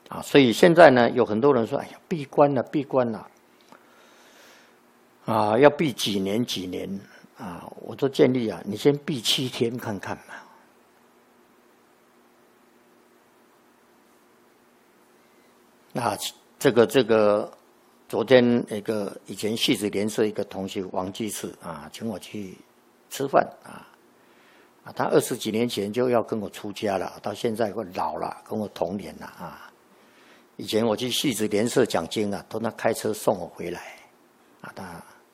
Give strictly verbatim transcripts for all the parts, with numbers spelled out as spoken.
啊，所以现在呢，有很多人说：“哎呀，闭关了，闭关了，啊，要闭几年几年啊？”我都建议啊，你先闭七天看看嘛。啊，这个这个，昨天一个以前戏子联社一个同学王居士啊，请我去吃饭啊。啊，他二十几年前就要跟我出家了，到现在我老了，跟我同年了啊。以前我去戏子联社讲经啊，都他开车送我回来，啊，他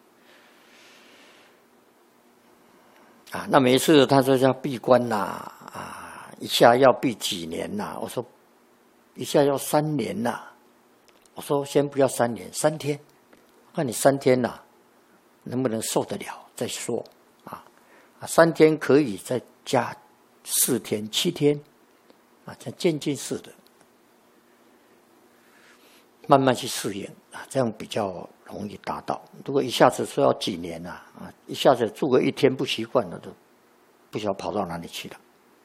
啊，那每一次他说要闭关啦，啊，一下要闭几年啦，我说一下要三年啦，我说先不要三年，三天，看你三天啦，能不能受得了再说啊，啊，三天可以再加四天、七天，啊，这渐进式的。慢慢去适应啊，这样比较容易达到。如果一下子说要几年啊，啊，一下子住个一天不习惯了，都不晓得跑到哪里去了。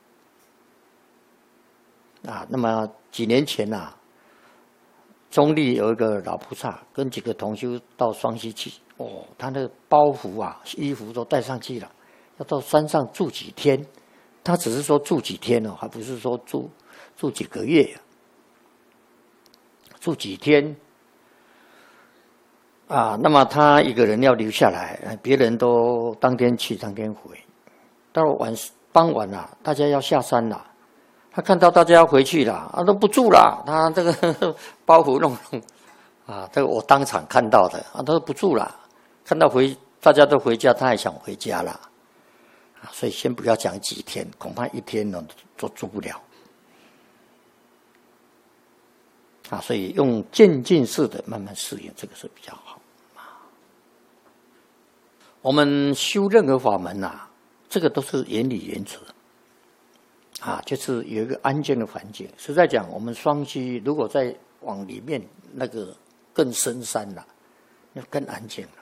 啊，那么几年前啊，中立有一个老菩萨跟几个同修到双溪去，哦，他那个包袱啊、衣服都带上去了，要到山上住几天。他只是说住几天哦，还不是说住住几个月啊。住几天啊？那么他一个人要留下来，别人都当天去当天回。到了晚傍晚了、啊，大家要下山了，他看到大家要回去了，啊，都不住了。他这个呵呵包袱弄弄啊，这个我当场看到的啊，他都不住了。看到回大家都回家，他还想回家了啊，所以先不要讲几天，恐怕一天呢都住不了。啊，所以用渐进式的慢慢适应，这个是比较好啊。我们修任何法门啊，这个都是原理原则啊，就是有一个安静的环境。实在讲，我们双溪如果再往里面那个更深山了，要更安静了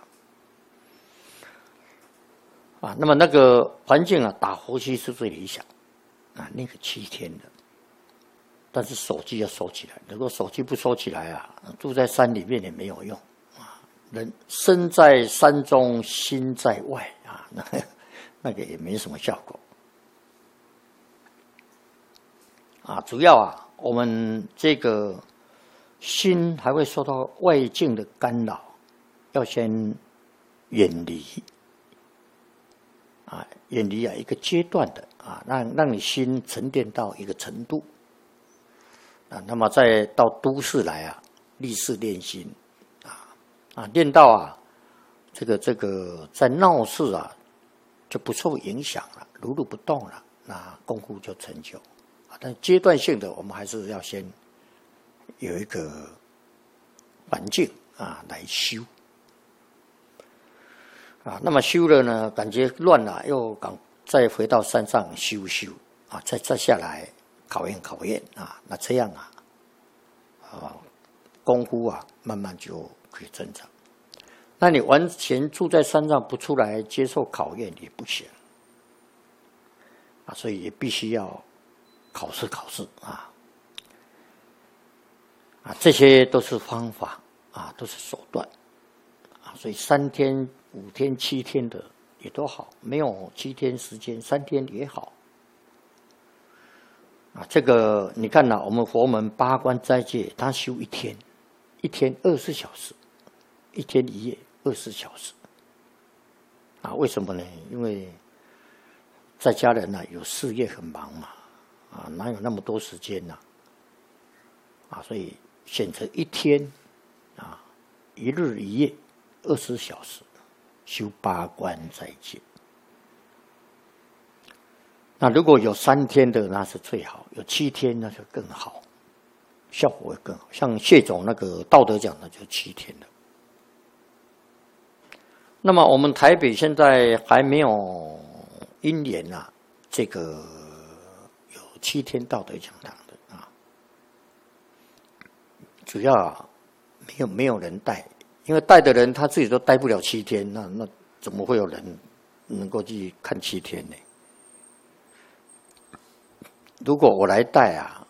啊。那么那个环境啊，打呼吸是最理想啊，那个七天的。但是手机要收起来，如果手机不收起来啊，住在山里面也没有用啊。人身在山中，心在外啊，那那个也没什么效果啊。主要啊，我们这个心还会受到外境的干扰，要先远离啊，远离啊一个阶段的啊，让让你心沉淀到一个程度。啊，那么再到都市来啊，立志练心，啊啊，练到啊，这个这个在闹市啊就不受影响了，如如不动了，那功夫就成就啊。但阶段性的，我们还是要先有一个环境啊来修啊。那么修了呢，感觉乱了，又赶再回到山上修修啊，再再下来。考验考验啊，那这样啊，啊，功夫啊，慢慢就可以增长。那你完全住在山上不出来接受考验也不行啊，所以也必须要考试考试啊，啊，这些都是方法啊，都是手段啊，所以三天、五天、七天的也都好，没有七天时间，三天也好。啊，这个你看呐、啊，我们佛门八关斋戒，他修一天，一天二十四小时，一天一夜二十四小时。啊，为什么呢？因为在家人呢、啊、有事业很忙嘛，啊，哪有那么多时间呢、啊？啊，所以选择一天，啊，一日一夜二十四小时修八关斋戒。那如果有三天的，那是最好；有七天，那就更好，效果会更好。像谢总那个道德讲的，就七天了。那么我们台北现在还没有因缘啊，这个有七天道德讲堂的啊，主要啊没有没有人带，因为带的人他自己都待不了七天，那那怎么会有人能够去看七天呢？如果我来带啊，